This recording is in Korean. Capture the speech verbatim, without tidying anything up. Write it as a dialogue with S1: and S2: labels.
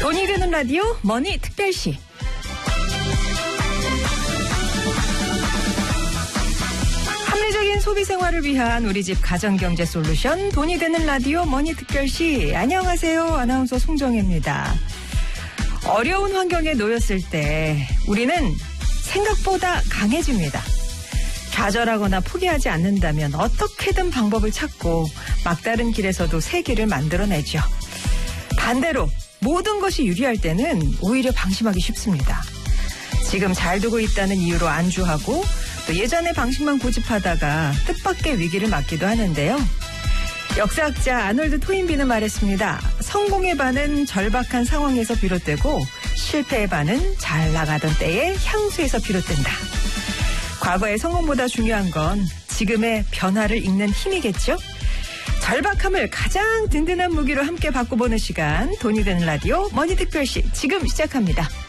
S1: 돈이 되는 라디오 머니 특별시. 합리적인 소비 생활을 위한 우리 집 가정경제 솔루션 돈이 되는 라디오 머니 특별시. 안녕하세요. 아나운서 송정혜입니다. 어려운 환경에 놓였을 때 우리는 생각보다 강해집니다. 좌절하거나 포기하지 않는다면 어떻게든 방법을 찾고 막다른 길에서도 새 길을 만들어내죠. 반대로 모든 것이 유리할 때는 오히려 방심하기 쉽습니다. 지금 잘 두고 있다는 이유로 안주하고 또 예전의 방식만 고집하다가 뜻밖의 위기를 맞기도 하는데요. 역사학자 아놀드 토인비는 말했습니다. 성공의 반은 절박한 상황에서 비롯되고 실패의 반은 잘 나가던 때의 향수에서 비롯된다. 과거의 성공보다 중요한 건 지금의 변화를 읽는 힘이겠죠? 절박함을 가장 든든한 무기로 함께 바꿔보는 시간, 돈이 되는 라디오 머니 특별시 지금 시작합니다.